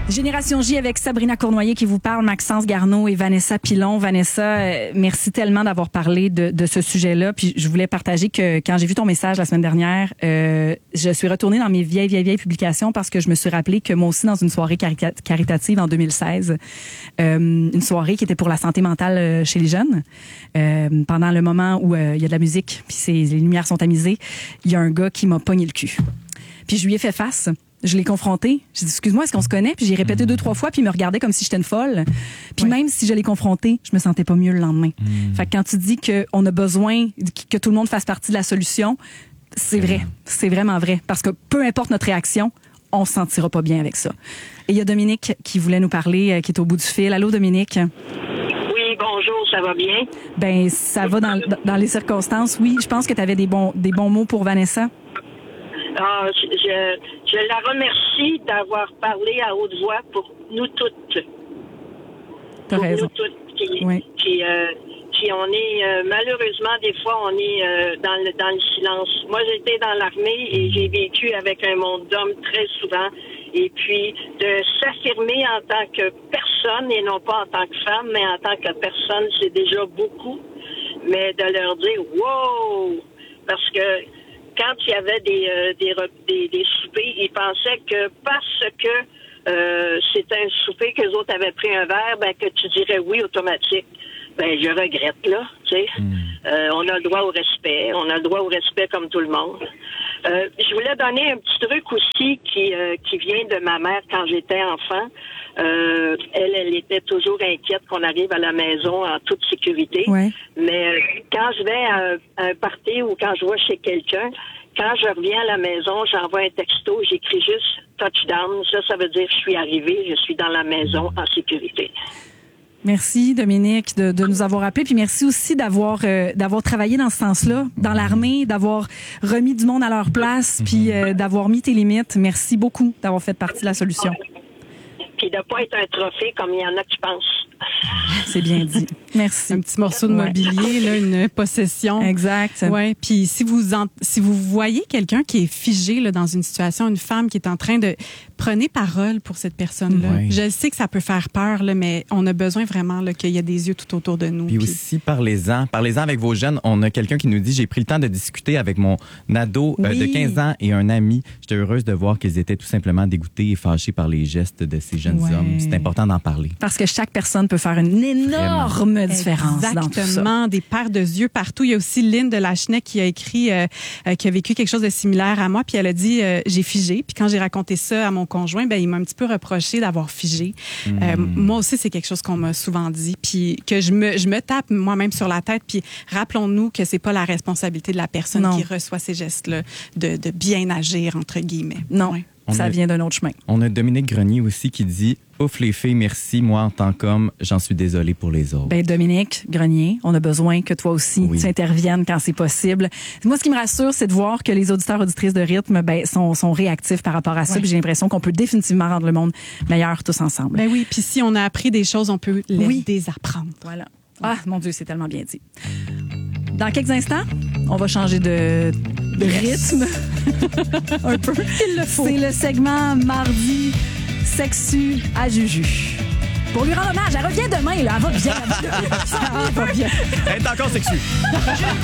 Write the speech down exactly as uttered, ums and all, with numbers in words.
Génération J avec Sabrina Cournoyer qui vous parle, Maxence Garneau et Vanessa Pilon. Vanessa, euh, merci tellement d'avoir parlé de, de ce sujet-là. Puis je voulais partager que quand j'ai vu ton message la semaine dernière, euh, je suis retournée dans mes vieilles, vieilles, vieilles publications parce que je me suis rappelé que moi aussi, dans une soirée carica- caritative en deux mille seize, euh, une soirée qui était pour la santé mentale chez les jeunes, euh, pendant le moment où euh, il y a de la musique puis c'est, les lumières sont tamisées, il y a un gars qui m'a pogné le cul. Puis je lui ai fait face. Je l'ai confronté. J'ai dit, excuse-moi, est-ce qu'on se connaît? Puis j'ai répété mmh. deux, trois fois, puis il me regardait comme si j'étais une folle. Puis ouais. même si je l'ai confronté, je me sentais pas mieux le lendemain. Mmh. Fait que quand tu dis qu'on a besoin que tout le monde fasse partie de la solution, c'est vrai. Mmh. C'est vraiment vrai. Parce que peu importe notre réaction, on se sentira pas bien avec ça. Et il y a Dominique qui voulait nous parler, qui est au bout du fil. Allô, Dominique? Oui, bonjour, ça va bien? Ben, ça va dans, dans les circonstances. Oui, je pense que tu avais des bons, des bons mots pour Vanessa. Ah, je, je, je la remercie d'avoir parlé à haute voix pour nous toutes. T'as pour raison. Nous toutes. Qui, oui. qui, euh, qui on est, euh, malheureusement, des fois, on est euh, dans, le, dans le silence. Moi, j'étais dans l'armée et j'ai vécu avec un monde d'hommes très souvent. Et puis, de s'affirmer en tant que personne et non pas en tant que femme, mais en tant que personne, c'est déjà beaucoup. Mais de leur dire « wow », parce que quand il y avait des, euh, des, des, des soupers, ils pensaient que parce que euh, c'était un souper que les autres avaient pris un verre, ben que tu dirais oui automatique. Ben je regrette là, tu sais. Mm. Euh, on a le droit au respect, on a le droit au respect comme tout le monde. Euh, je voulais donner un petit truc aussi qui euh, qui vient de ma mère quand j'étais enfant. Euh, elle, elle était toujours inquiète qu'on arrive à la maison en toute sécurité. Ouais. Mais euh, quand je vais à un, à un party ou quand je vais chez quelqu'un, quand je reviens à la maison, j'envoie un texto, j'écris juste touchdown. Ça, ça veut dire je suis arrivée, je suis dans la maison en sécurité. Merci Dominique de, de nous avoir appelés, puis merci aussi d'avoir euh, d'avoir travaillé dans ce sens-là, dans l'armée, d'avoir remis du monde à leur place, puis euh, d'avoir mis tes limites. Merci beaucoup d'avoir fait partie de la solution. Puis de pas être un trophée comme il y en a qui pensent. C'est bien dit. Merci. Un petit morceau de mobilier, là, une possession. Exact. Ouais. Puis si vous en, si vous voyez quelqu'un qui est figé là dans une situation, une femme qui est en train de prenez parole pour cette personne-là. Oui. Je sais que ça peut faire peur là, mais on a besoin vraiment là qu'il y a des yeux tout autour de nous. Puis, puis... aussi parlez-en, parlez-en avec vos jeunes. On a quelqu'un qui nous dit j'ai pris le temps de discuter avec mon ado oui. euh, de quinze ans et un ami. J'étais heureuse de voir qu'ils étaient tout simplement dégoûtés et fâchés par les gestes de ces jeunes ouais. hommes. C'est important d'en parler. Parce que chaque personne peut faire une énorme Vraiment. différence Exactement, dans tout ça. Exactement, des paires de yeux partout. Il y a aussi Lynn de Lachenay qui a écrit, euh, euh, qui a vécu quelque chose de similaire à moi, puis elle a dit euh, j'ai figé. Puis quand j'ai raconté ça à mon conjoint, ben il m'a un petit peu reproché d'avoir figé. Mmh. Euh, moi aussi, c'est quelque chose qu'on m'a souvent dit, puis que je me je me tape moi-même sur la tête. Puis rappelons-nous que c'est pas la responsabilité de la personne non. qui reçoit ces gestes-là de, de bien agir entre guillemets. Non. Ouais. On ça a, vient d'un autre chemin. On a Dominique Grenier aussi qui dit « Ouf les filles, merci. Moi, en tant qu'homme, j'en suis désolée pour les autres. » Ben Dominique Grenier, on a besoin que toi aussi, oui. tu interviennes quand c'est possible. Moi, ce qui me rassure, c'est de voir que les auditeurs auditrices de rythme ben, sont, sont réactifs par rapport à ça. Ouais. Puis j'ai l'impression qu'on peut définitivement rendre le monde meilleur tous ensemble. Ben oui, puis si on a appris des choses, on peut les oui. désapprendre. Voilà. Ah, mon Dieu, c'est tellement bien dit. Dans quelques instants, on va changer de, de yes. rythme. Un peu. Il le faut. C'est le segment Mardi Sexu à Juju. Pour lui rendre hommage, elle revient demain, là. Elle va bien. Elle va bien. Elle est encore sexue.